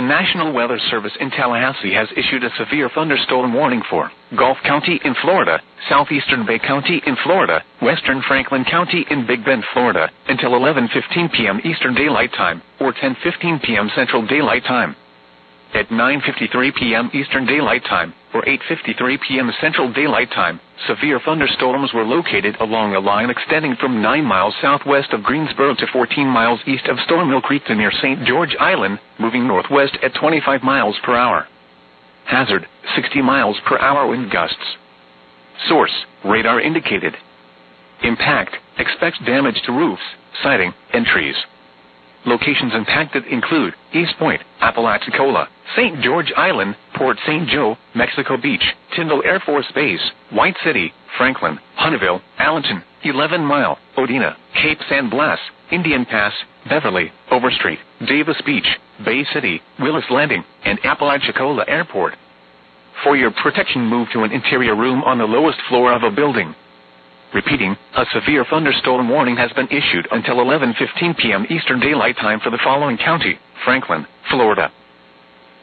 National Weather Service in Tallahassee has issued a severe thunderstorm warning for Gulf County in Florida, southeastern Bay County in Florida, western Franklin County in Big Bend, Florida, until 11:15 p.m. Eastern Daylight Time, or 10:15 p.m. Central Daylight Time. At 9:53 p.m. Eastern Daylight Time, or 8:53 p.m. Central Daylight Time, severe thunderstorms were located along a line extending from 9 miles southwest of Greensboro to 14 miles east of Storm Hill Creek to near St. George Island, moving northwest at 25 miles per hour. Hazard, 60 miles per hour wind gusts. Source, radar indicated. Impact, expects damage to roofs, siding, and trees. Locations impacted include East Point, Apalachicola, St. George Island, Port St. Joe, Mexico Beach, Tyndall Air Force Base, White City, Franklin, Hunneville, Allenton, 11 Mile, Odina, Cape San Blas, Indian Pass, Beverly, Overstreet, Davis Beach, Bay City, Willis Landing, and Apalachicola Airport. For your protection, move to an interior room on the lowest floor of a building. Repeating, a severe thunderstorm warning has been issued until 11:15 p.m. Eastern Daylight Time for the following county: Franklin, Florida,